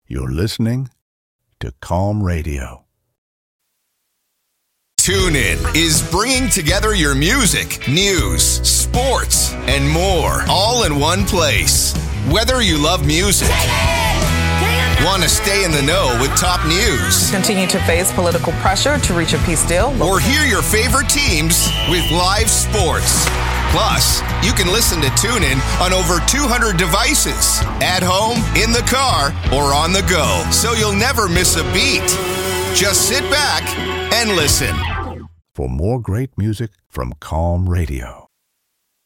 You're listening to Calm Radio. TuneIn is bringing together your music, news, sports, and more, all in one place. Whether you love music, want to stay in the know with top news, continue to face political pressure to reach a peace deal, or hear your favorite teams with live sports. Plus, you can listen to TuneIn on over 200 devices, at home, in the car, or on the go, so you'll never miss a beat. Just sit back and listen. For more great music from Calm Radio.